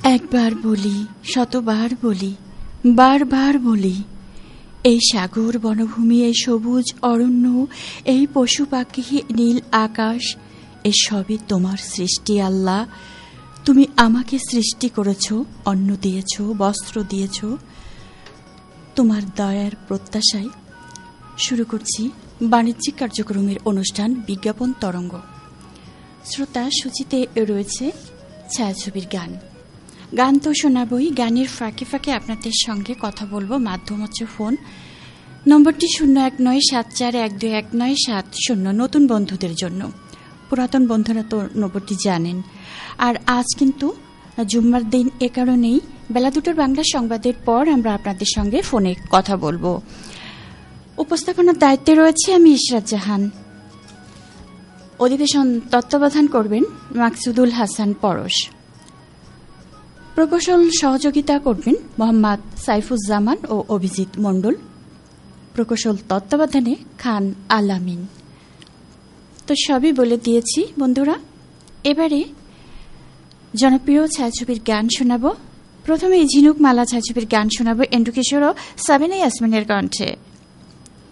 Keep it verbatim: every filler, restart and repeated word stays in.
একবার বলি, শতবার বলি, বারবার বলি, এই সাগর বনভূমি, এই সবুজ অরণ্য, এই পশু পাখি, নীল আকাশ, এ সবই তোমার সৃষ্টি আল্লাহ। তুমি আমাকে সৃষ্টি করেছ, অন্ন দিয়েছ, বস্ত্র দিয়েছ। তোমার দয়ার প্রত্যাশায় শুরু করছি বাণিজ্যিক কার্যক্রমের অনুষ্ঠান বিজ্ঞাপন তরঙ্গ। শ্রোতা সূচিতে রয়েছে ছায়াছবির গান। গান তো শোনাবই, গানের ফাঁকে ফাঁকে আপনাদের সঙ্গে কথা বলবো। মাধ্যম হচ্ছে ফোন নম্বরটি শূন্য এক নয় সাত চার এক দুই এক নয় সাত শূন্য, নতুন বন্ধুদের জন্য। পুরাতন বন্ধুরা তো নম্বরটি জানেন। আর আজ কিন্তু জুম্মার দিন, এ কারণেই বেলা দুটোর বাংলা সংবাদের পর আমরা আপনাদের সঙ্গে ফোনে কথা বলবো। উপস্থাপনার দায়িত্বে রয়েছে আমি ইশরাত জাহান। অধিবেশন তত্ত্বাবধান করবেন মাকসুদুল হাসান পরশ। প্রকৌশল সহযোগিতা করবেন মোহাম্মদ সাইফুজ্জামান ও অভিজিৎ মণ্ডল। প্রকৌশল তত্ত্বাবধানে খান আলামিন। তো সবই বলে দিয়েছি বন্ধুরা। এবারে জনপ্রিয় ছায়াছবির গান শোনাব। প্রথমে ঝিনুক মালা ছায়াছবির গান শোনাব এন্ড্রু কিশোর ও সাবিনা ইয়াসমিনের কণ্ঠে।